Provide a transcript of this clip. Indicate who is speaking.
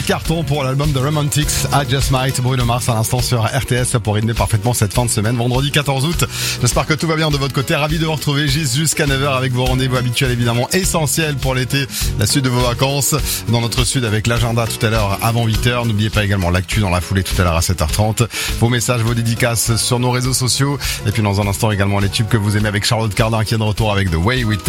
Speaker 1: carton pour l'album de Romantics, I Just Might. Bruno Mars à l'instant sur RTS pour rythmer parfaitement cette fin de semaine, vendredi 14 août. J'espère que tout va bien de votre côté. Ravi de vous retrouver jusqu'à 9h avec vos rendez-vous habituels évidemment essentiels pour l'été, la suite de vos vacances. Dans notre sud avec l'agenda tout à l'heure avant 8h. N'oubliez pas également l'actu dans la foulée tout à l'heure à 7h30. Vos messages, vos dédicaces sur nos réseaux sociaux. Et puis dans un instant également les tubes que vous aimez avec Charlotte Cardin qui est de retour avec The Way We